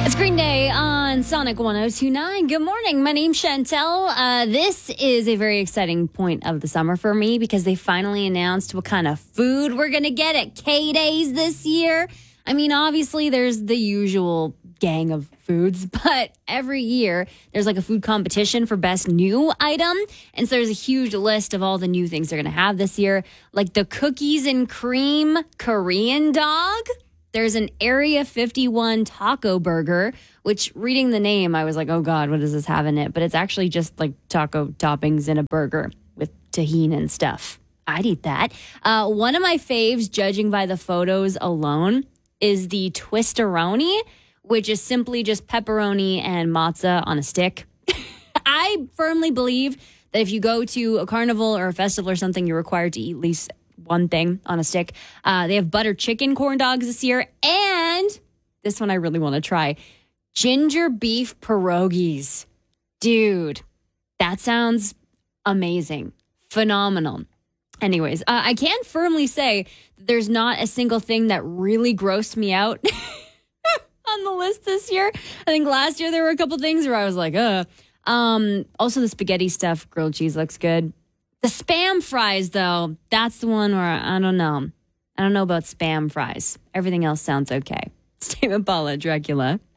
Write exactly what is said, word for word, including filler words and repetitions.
It's Green Day on Sonic one oh two point nine. Good morning. My name's Chantel. Uh, this is a very exciting point of the summer for me because they finally announced what kind of food we're going to get at K-Days this year. I mean, obviously, there's the usual gang of foods, but every year there's like a food competition for best new item. And so there's a huge list of all the new things they're going to have this year, like the cookies and cream Korean dog. There's an Area fifty-one taco burger, which reading the name, I was like, oh God, what does this have in it? But it's actually just like taco toppings in a burger with tahini and stuff. I'd eat that. Uh, one of my faves, judging by the photos alone, is the Twisteroni, which is simply just pepperoni and mozza on a stick. I firmly believe that if you go to a carnival or a festival or something, you're required to eat at least one thing on a stick. Uh, they have butter chicken corn dogs this year. And this one I really want to try. Ginger beef pierogies. Dude, that sounds amazing. Phenomenal. Anyways, uh, I can firmly say that there's not a single thing that really grossed me out on the list this year. I think last year there were a couple things where I was like, uh. Um, also, the spaghetti stuff, grilled cheese looks good. The Spam fries, though, that's the one where I don't know. I don't know about Spam fries. Everything else sounds okay. It's Tame Impala, Dracula.